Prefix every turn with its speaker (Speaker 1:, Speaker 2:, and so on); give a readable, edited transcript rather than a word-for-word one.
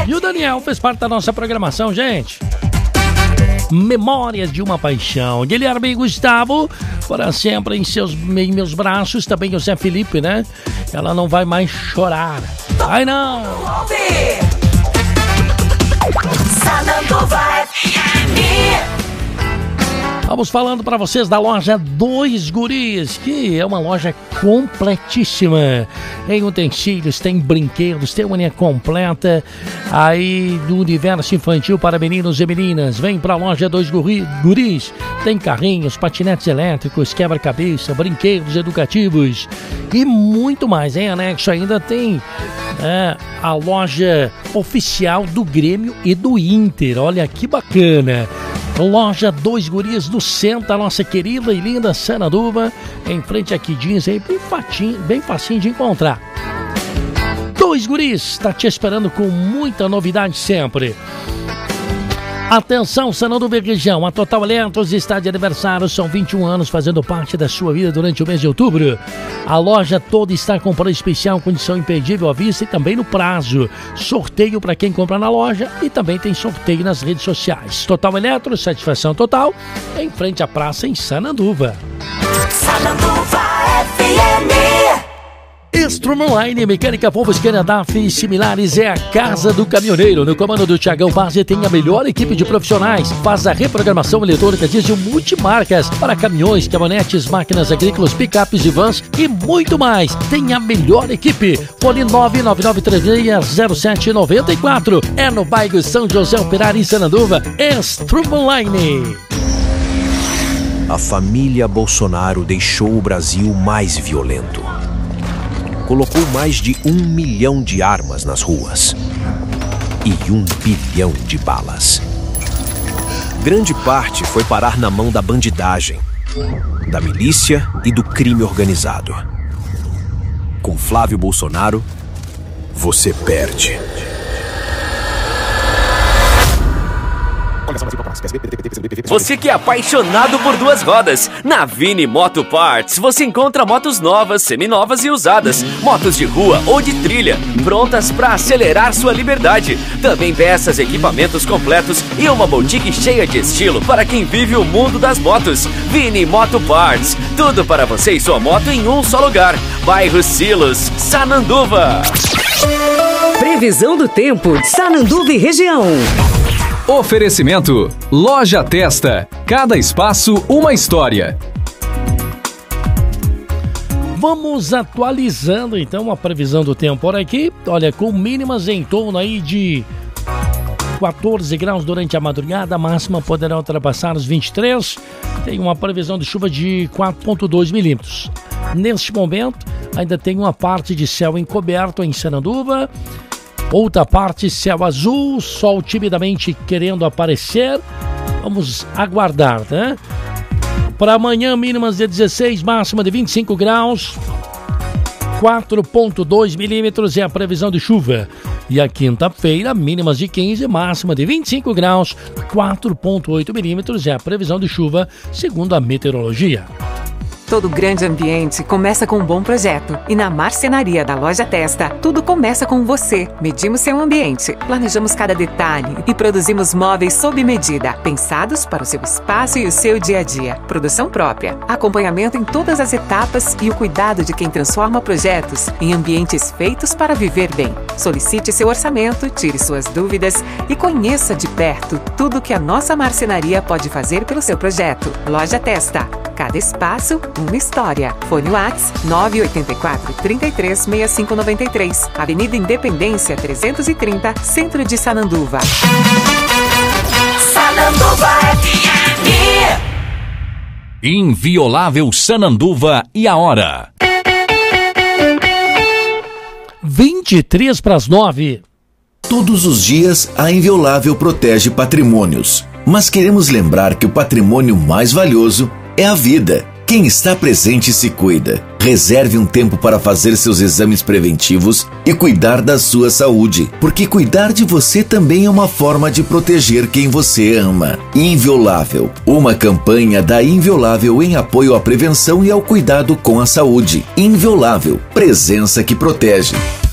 Speaker 1: E o Daniel fez parte da nossa programação, gente. Memórias de uma Paixão. Guilherme e Gustavo, para sempre em meus braços. Também o Zé Felipe, né? Ela não vai mais chorar. Ai, não! Vamos falando para vocês da loja Dois Guris, que é uma loja completíssima. Tem utensílios, tem brinquedos, tem uma linha completa aí do universo infantil para meninos e meninas. Vem para a loja Dois Guris. Tem carrinhos, patinetes elétricos, quebra-cabeça, brinquedos educativos e muito mais. Em anexo ainda tem a loja oficial do Grêmio e do Inter. Olha que bacana. Loja Dois Guris no centro da nossa querida e linda Sananduva, em frente a Quidins, aí bem facinho de encontrar. Dois Guris está te esperando com muita novidade sempre. Atenção, Sananduva e região, a Total Eletros está de aniversário, são 21 anos fazendo parte da sua vida durante o mês de outubro. A loja toda está com preço especial, condição imperdível à vista e também no prazo. Sorteio para quem compra na loja e também tem sorteio nas redes sociais. Total Eletros, satisfação total, em frente à praça em Sananduva.
Speaker 2: Sananduva FM.
Speaker 1: Strumline, mecânica Volvo, Scania, DAF e similares é a casa do caminhoneiro. No comando do Thiagão Base tem a melhor equipe de profissionais. Faz a reprogramação eletrônica diesel multimarcas para caminhões, caminhonetes, máquinas agrícolas, picapes e vans e muito mais. Tem a melhor equipe. Fone 999360794. É no bairro São José Operário em Sananduva. Strumline.
Speaker 3: A família Bolsonaro deixou o Brasil mais violento. Colocou mais de 1 milhão de armas nas ruas e 1 bilhão de balas. Grande parte foi parar na mão da bandidagem, da milícia e do crime organizado. Com Flávio Bolsonaro, você perde.
Speaker 4: Você que é apaixonado por duas rodas, na Vini Moto Parts você encontra motos novas, seminovas e usadas, motos de rua ou de trilha, prontas para acelerar sua liberdade. Também peças, equipamentos completos e uma boutique cheia de estilo para quem vive o mundo das motos. Vini Moto Parts, tudo para você e sua moto em um só lugar. Bairro Silos, Sananduva.
Speaker 5: Previsão do tempo, Sananduva e região.
Speaker 6: Oferecimento Loja Testa. Cada espaço uma história.
Speaker 1: Vamos atualizando então a previsão do tempo por aqui. Olha, com mínimas em torno aí de 14 graus durante a madrugada, a máxima poderá ultrapassar os 23. Tem uma previsão de chuva de 4,2 milímetros. Neste momento, ainda tem uma parte de céu encoberto em Sananduva. Outra parte, céu azul, sol timidamente querendo aparecer. Vamos aguardar, né? Para amanhã, mínimas de 16, máxima de 25 graus. 4,2 milímetros é a previsão de chuva. E a quinta-feira, mínimas de 15, máxima de 25 graus. 4,8 milímetros é a previsão de chuva, segundo a meteorologia.
Speaker 7: Todo grande ambiente começa com um bom projeto. E na marcenaria da Loja Testa, tudo começa com você. Medimos seu ambiente, planejamos cada detalhe e produzimos móveis sob medida, pensados para o seu espaço e o seu dia a dia. Produção própria, acompanhamento em todas as etapas e o cuidado de quem transforma projetos em ambientes feitos para viver bem. Solicite seu orçamento, tire suas dúvidas e conheça de perto tudo que a nossa marcenaria pode fazer pelo seu projeto. Loja Testa. Cada espaço, uma história. Fone WhatsApp 984 33 6593. Avenida Independência 330, Centro de Sananduva.
Speaker 2: Sananduva FM.
Speaker 6: Inviolável Sananduva e a hora.
Speaker 1: 23 para as 9.
Speaker 8: Todos os dias, a Inviolável protege patrimônios. Mas queremos lembrar que o patrimônio mais valioso é a vida. Quem está presente se cuida. Reserve um tempo para fazer seus exames preventivos e cuidar da sua saúde, porque cuidar de você também é uma forma de proteger quem você ama. Inviolável, uma campanha da Inviolável em apoio à prevenção e ao cuidado com a saúde. Inviolável, presença que protege.